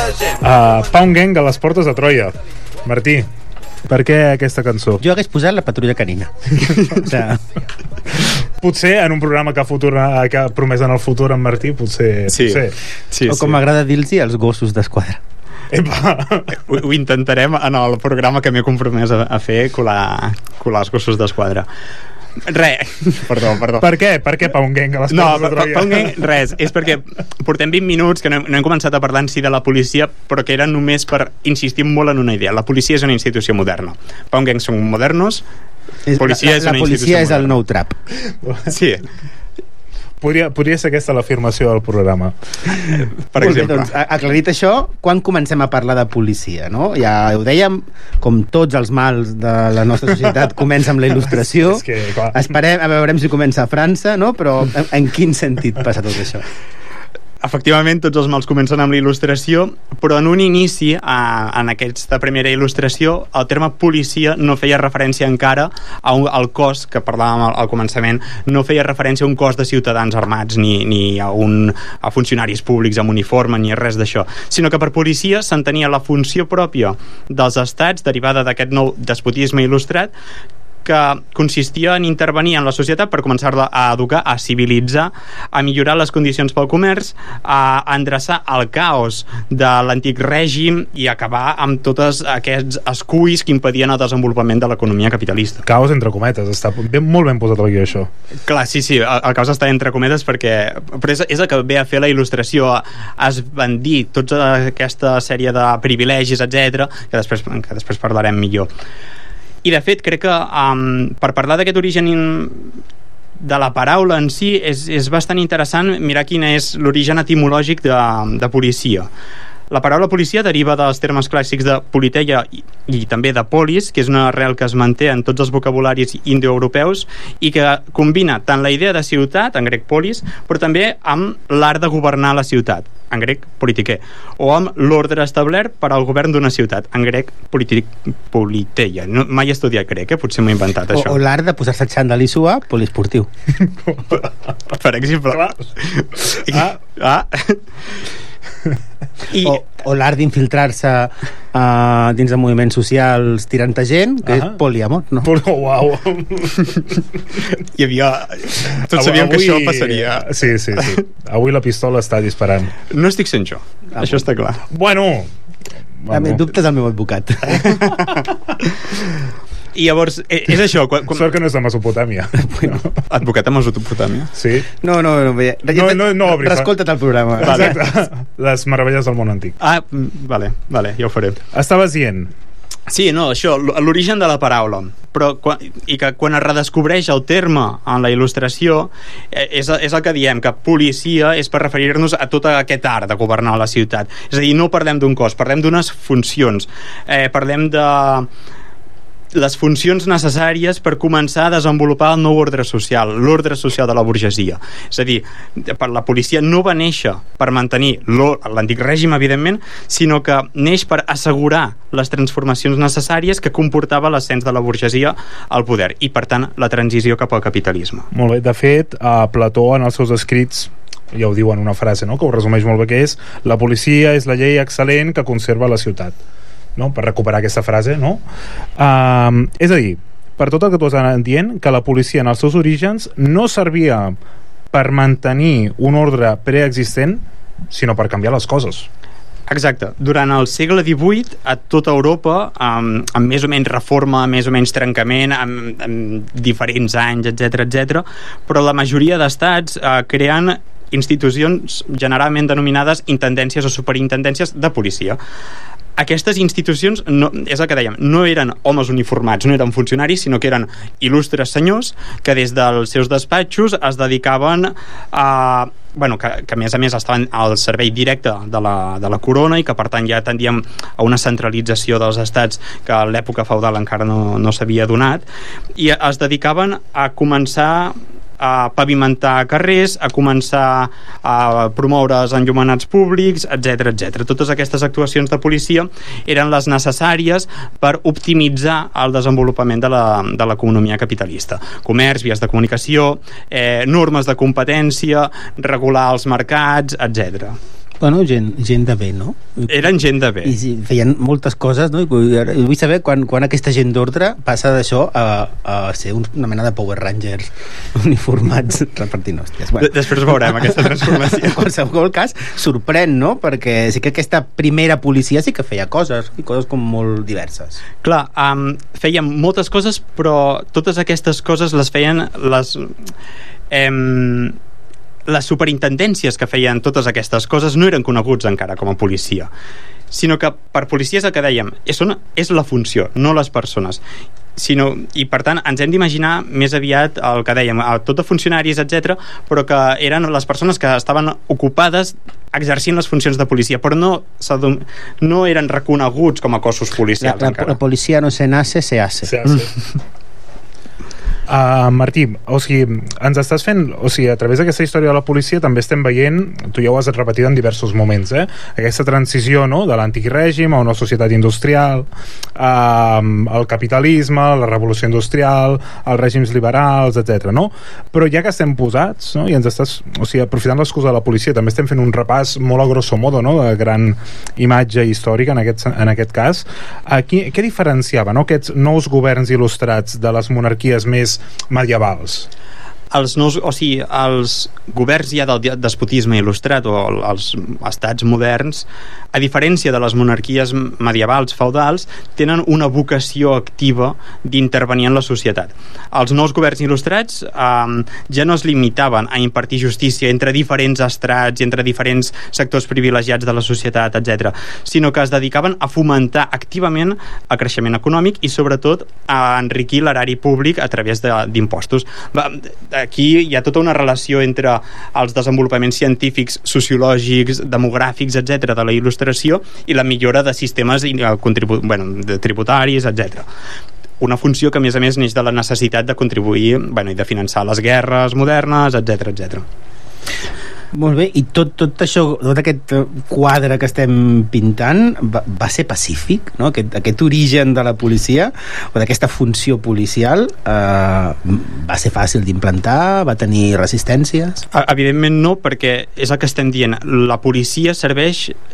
Pound Gang a les portes de Troia. Martí, per què aquesta cançó? Jo hagués posat La Patrulla Canina. O sea... Potser en un programa que ha promès en el futur en Martí, potser... Sí. potser. O com m'agrada dir-los, els Gossos d'Esquadra. Ho intentarem en el programa que m'he compromès a fer, colar els Gossos d'Esquadra. Perdó. Per què Pound Gang a les portes de Troia? Pound Gang, res, és perquè portem 20 minuts que no hem començat a parlar en si de la policia, però que era només per insistir molt en una idea. La policia és una institució moderna. Pound Gang són modernos. La policia és el nou trap. Sí. Podria ser aquesta l'afirmació del programa. Per exemple. Doncs, aclarit això, quan comencem a parlar de policia, no? Ja ho dèiem, com tots els mals de la nostra societat comença amb la il·lustració. Esperem a veurem si comença a França, no? Però en quin sentit passa tot això? Efectivament, tots els mals comencen amb la il·lustració, però en un inici, en aquesta primera il·lustració, el terme policia no feia referència encara al cos, que parlàvem al començament, no feia referència a un cos de ciutadans armats, ni a funcionaris públics amb uniforme, ni res d'això, sinó que per policia s'entenia la funció pròpia dels estats, derivada d'aquest nou despotisme il·lustrat, que consistia en intervenir en la societat per començar-la a educar, a civilitzar, a millorar les condicions pel comerç, a endreçar el caos de l'antic règim i acabar amb tots aquests esculls que impedien el desenvolupament de l'economia capitalista. Caos entre cometes, està molt ben posat el guió, això. Clar, sí, el caos està entre cometes perquè però és el que ve a fer la il·lustració, a esbandir tota aquesta sèrie de privilegis, etc., que després parlarem millor. I de fet crec que per parlar d'aquest origen de la paraula en si és bastant interessant mirar quin és l'origen etimològic de policia. La paraula policia deriva dels termes clàssics de politeia i també de polis, que és una arrel que es manté en tots els vocabularis indoeuropeus i que combina tant la idea de ciutat, en grec polis, però també amb l'art de governar la ciutat, en grec politiquer, o amb l'ordre establert per al govern d'una ciutat, en grec politeia. No, mai he estudiat grec, potser m'ho he inventat, això. O l'art de posar-se xandall i suar, poliesportiu. Per exemple. O l'art d'infiltrar-se dins de moviments socials tirant a gent, que és poliamor, no? Uau! Hi havia... Tots sabíem que això passaria. Sí. Avui la pistola està disparant. No estic sent jo, això està clar. Bueno. Dubtes el meu advocat. I llavors, és això... Sort que no és de Mesopotàmia. Advocat a Mesopotàmia? Sí. No, reescolta't el programa. Exacte. Les meravelles del món antic. Vale, ja ho faré. Estaves dient... Sí, no, això, l'origen de la paraula, però i que quan es redescobreix el terme en la il·lustració és el que diem, que policia és per referir-nos a tot aquest art de governar la ciutat. És a dir, no parlem d'un cos, parlem d'unes funcions, parlem de les funcions necessàries per començar a desenvolupar el nou ordre social, l'ordre social de la burgesia. És a dir, la policia no va néixer per mantenir l'antic règim, evidentment, sinó que neix per assegurar les transformacions necessàries que comportava l'ascens de la burgesia al poder i, per tant, la transició cap al capitalisme. Molt bé. De fet, Plató, en els seus escrits, ja ho diu en una frase, no?, que ho resumeix molt bé, que és: la policia és la llei excel·lent que conserva la ciutat. No? Per recuperar aquesta frase, no? És a dir, per tot el que tu has anat dient, que la policia en els seus orígens no servia per mantenir un ordre preexistent, sinó per canviar les coses. Exacte. Durant el segle XVIII, a tota Europa, amb més o menys reforma, més o menys trencament, amb diferents anys, etc., però la majoria d'estats creen institucions generalment denominades intendències o superintendències de policia. Aquestes institucions, és el que dèiem, no eren homes uniformats, no eren funcionaris, sinó que eren il·lustres senyors que des dels seus despatxos es dedicaven a... que a més estaven al servei directe de la corona i que per tant ja tendíem a una centralització dels estats que a l'època feudal encara no s'havia donat, i es dedicaven a començar a pavimentar carrers, a començar a promoure els enllumenats públics, etc. Totes aquestes actuacions de policia eren les necessàries per optimitzar el desenvolupament de l'economia capitalista. Comerç, vies de comunicació, normes de competència, regular els mercats, etc. Bueno, gent de bé, no? Eren gent de bé. I feien moltes coses, no? I vull saber quan aquesta gent d'ordre passa d'això a ser una mena de Power Rangers uniformats repartint hòsties. Bueno. Després veurem aquesta transformació. En qualsevol cas, sorprèn, no? Perquè sí que aquesta primera policia sí que feia coses, i coses com molt diverses. Clar, feien moltes coses, però totes aquestes coses les feien les superintendències que feien totes aquestes coses no eren coneguts encara com a policia, sinó que per policia és el que dèiem, és la funció, no les persones. I per tant ens hem d'imaginar més aviat el que dèiem, tot de funcionaris, etc, però que eren les persones que estaven ocupades exercint les funcions de policia, però no eren reconeguts com a cossos policials encara. La policia no se nace, se hace. Martí, o sigui, ens estàs fent, o sigui, a través d'aquesta història de la policia també estem veient, tu ja ho has repetit en diversos moments, aquesta transició, no?, de l'antic règim a una societat industrial, el capitalisme, la revolució industrial, els règims liberals, etc. no? Però ja que estem posats, no?, i ens estàs, o sigui, aprofitant l'excusa de la policia, també estem fent un repàs molt a grosso modo, no?, de gran imatge històrica en aquest cas. Què diferenciava, no?, aquests nous governs il·lustrats de les monarquies més medievals? Els governs ja del despotisme il·lustrat o els estats moderns, a diferència de les monarquies medievals feudals, tenen una vocació activa d'intervenir en la societat. Els nous governs il·lustrats ja no es limitaven a impartir justícia entre diferents estrats i entre diferents sectors privilegiats de la societat, etc., sinó que es dedicaven a fomentar activament el creixement econòmic i sobretot a enriquir l'erari públic a través d'impostos. Aquí hi ha tota una relació entre els desenvolupaments científics, sociològics, demogràfics, etc., de la il·lustració i la millora de sistemes tributaris, etc. Una funció que, a més, neix de la necessitat de contribuir i de finançar les guerres modernes, etc., etc. Molt bé, i tot això, tot aquest quadre que estem pintant va ser pacífic, no? Aquest origen de la policia o d'aquesta funció policial va ser fàcil d'implantar? Va tenir resistències? Evidentment no, perquè és el que estem dient, la policia serveix